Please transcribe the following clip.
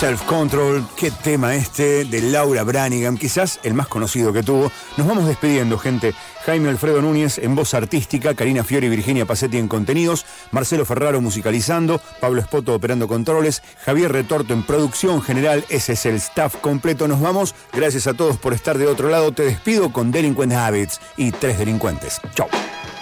Self-Control, qué tema este de Laura Branigan, quizás el más conocido que tuvo. Nos vamos despidiendo, gente. Jaime Alfredo Núñez en voz artística, Karina Fiori y Virginia Pacetti en contenidos, Marcelo Ferraro musicalizando, Pablo Espoto operando controles, Javier Retorto en producción general. Ese es el staff completo. Nos vamos. Gracias a todos por estar de otro lado. Te despido con Delinquent Habits y 3 delincuentes. Chau.